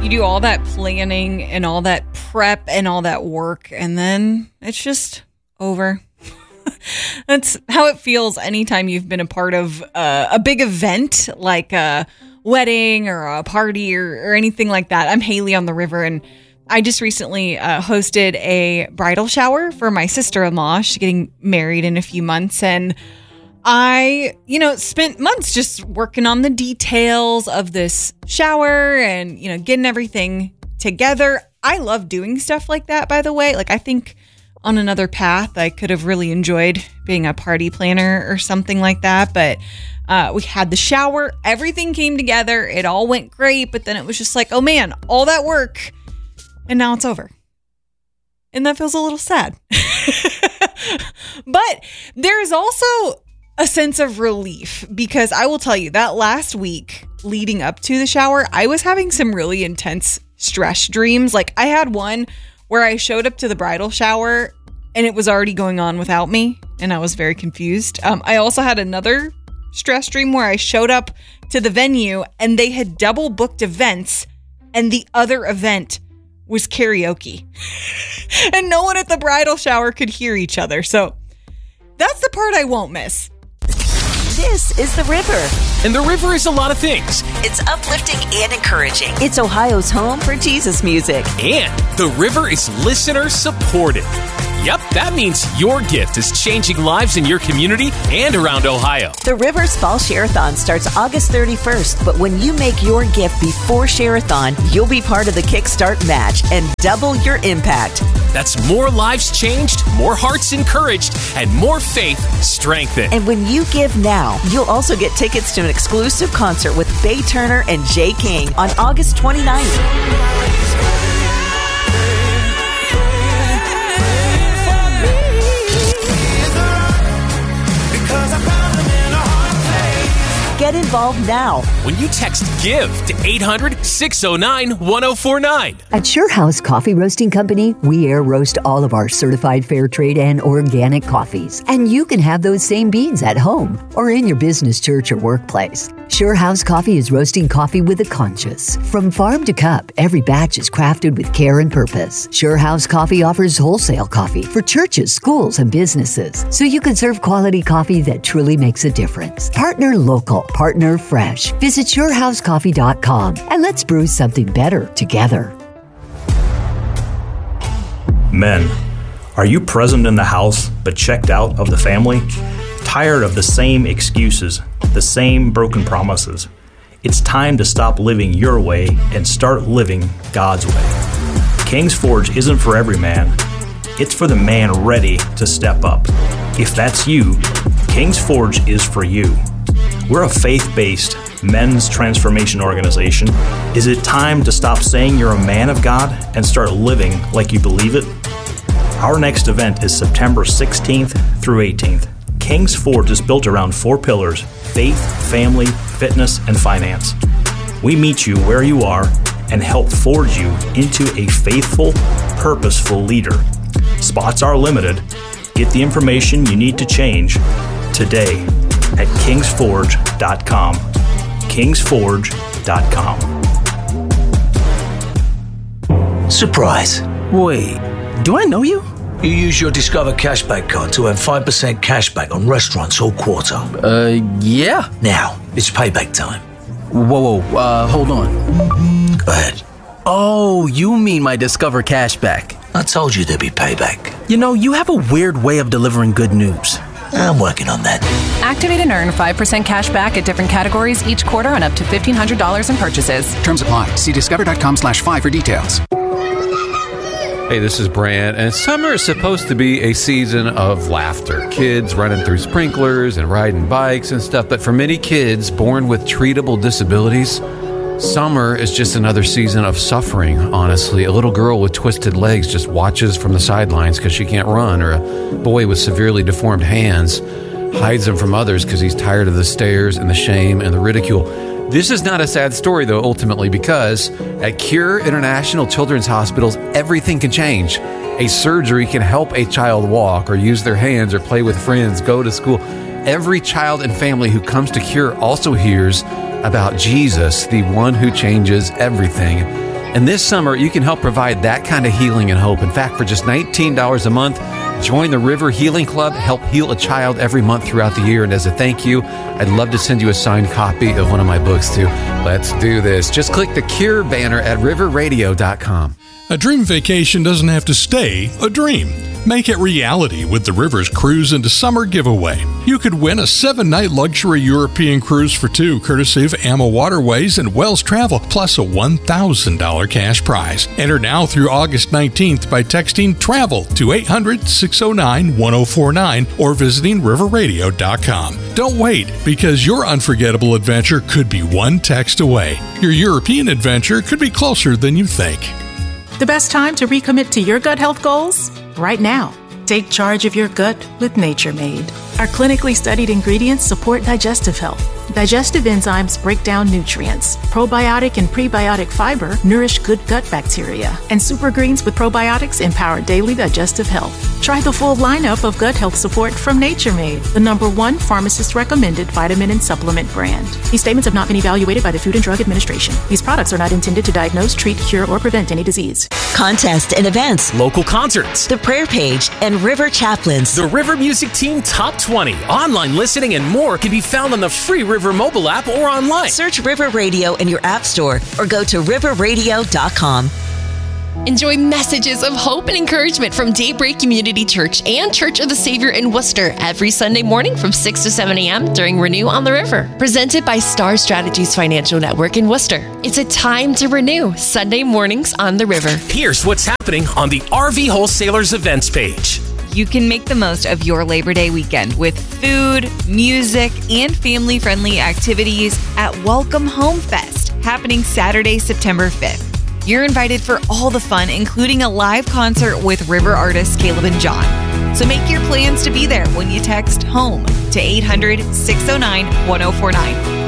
You do all that planning and all that prep and all that work, and then it's just over. That's how it feels anytime you've been a part of a big event like a wedding or a party or anything like that. I'm Haley on the River, and I just recently hosted a bridal shower for my sister-in-law. She's getting married in a few months, and I, spent months just working on the details of this shower and, getting everything together. I love doing stuff like that, by the way. Like, I think on another path, I could have really enjoyed being a party planner or something like that. But we had the shower. Everything came together. It all went great. But then it was just like, oh, man, all that work. And now it's over. And that feels a little sad. But there is also a sense of relief, because I will tell you that last week leading up to the shower, I was having some really intense stress dreams. Like, I had one where I showed up to the bridal shower and it was already going on without me, and I was very confused. I also had another stress dream where I showed up to the venue and they had double booked events, and the other event was karaoke. And no one at the bridal shower could hear each other. So that's the part I won't miss. This is The River. And The River is a lot of things. It's uplifting and encouraging. It's Ohio's home for Jesus music. And The River is listener supported. Yep, that means your gift is changing lives in your community and around Ohio. The River's Fall Share-a-thon starts August 31st, but when you make your gift before Share-a-thon, you'll be part of the Kickstart match and double your impact. That's more lives changed, more hearts encouraged, and more faith strengthened. And when you give now, you'll also get tickets to an exclusive concert with Bay Turner and Jay King on August 29th. Get involved now when you text GIVE to 800-609-1049. At Sure House Coffee Roasting Company, we air roast all of our certified fair trade and organic coffees. And you can have those same beans at home or in your business, church, or workplace. Sure House Coffee is roasting coffee with a conscience. From farm to cup, every batch is crafted with care and purpose. Sure House Coffee offers wholesale coffee for churches, schools, and businesses, so you can serve quality coffee that truly makes a difference. Partner local. Partner fresh. Visit SureHouseCoffee.com and let's brew something better together. Men, are you present in the house but checked out of the family? Tired of the same excuses, the same broken promises? It's time to stop living your way and start living God's way. King's Forge isn't for every man. It's for the man ready to step up. If that's you, King's Forge is for you. We're a faith-based men's transformation organization. Is it time to stop saying you're a man of God and start living like you believe it? Our next event is September 16th through 18th. King's Forge is built around 4 pillars: faith, family, fitness, and finance. We meet you where you are and help forge you into a faithful, purposeful leader. Spots are limited. Get the information you need to change today at kingsforge.com. kingsforge.com. Surprise. Wait, do I know you? You use your Discover Cashback card to earn 5% cashback on restaurants all quarter. Yeah. Now, it's payback time. Whoa, hold on. Go ahead. Oh, you mean my Discover Cashback. I told you there'd be payback. You have a weird way of delivering good news. I'm working on that. Activate and earn 5% cash back at different categories each quarter on up to $1,500 in purchases. Terms apply. See discover.com/5 for details. Hey, this is Brant, and summer is supposed to be a season of laughter. Kids running through sprinklers and riding bikes and stuff, but for many kids born with treatable disabilities, summer is just another season of suffering, honestly. A little girl with twisted legs just watches from the sidelines because she can't run, or a boy with severely deformed hands hides them from others because he's tired of the stares and the shame and the ridicule. This is not a sad story, though, ultimately, because at Cure International Children's Hospitals, everything can change. A surgery can help a child walk or use their hands or play with friends, go to school. Every child and family who comes to Cure also hears about Jesus, the one who changes everything. And this summer, you can help provide that kind of healing and hope. In fact, for just $19 a month, join the River Healing Club, help heal a child every month throughout the year. And as a thank you, I'd love to send you a signed copy of one of my books too. Let's do this. Just click the Cure banner at riverradio.com. A dream vacation doesn't have to stay a dream. Make it reality with the Rivers Cruise into Summer giveaway. You could win a 7-night luxury European cruise for two, courtesy of AMA Waterways and Wells Travel, plus a $1,000 cash prize. Enter now through August 19th by texting TRAVEL to 800-609-1049 or visiting riverradio.com. Don't wait, because your unforgettable adventure could be one text away. Your European adventure could be closer than you think. The best time to recommit to your gut health goals? Right now. Take charge of your gut with Nature Made. Our clinically studied ingredients support digestive health. Digestive enzymes break down nutrients. Probiotic and prebiotic fiber nourish good gut bacteria. And super greens with probiotics empower daily digestive health. Try the full lineup of gut health support from Nature Made, the #1 pharmacist-recommended vitamin and supplement brand. These statements have not been evaluated by the Food and Drug Administration. These products are not intended to diagnose, treat, cure, or prevent any disease. Contests and events, local concerts, the prayer page, and River Chaplains. The River Music Team Top 20, online listening, and more can be found on the free River mobile app or online. Search River Radio in your app store or go to riverradio.com. Enjoy messages of hope and encouragement from Daybreak Community Church and Church of the Savior in Worcester every Sunday morning from 6 to 7 a.m. during Renew on the River. Presented by Star Strategies Financial Network in Worcester. It's a time to renew, Sunday mornings on the River. Here's what's happening on the RV Wholesalers events page. You can make the most of your Labor Day weekend with food, music, and family-friendly activities at Welcome Home Fest, happening Saturday, September 5th. You're invited for all the fun, including a live concert with River artists Caleb and John. So make your plans to be there when you text HOME to 800-609-1049.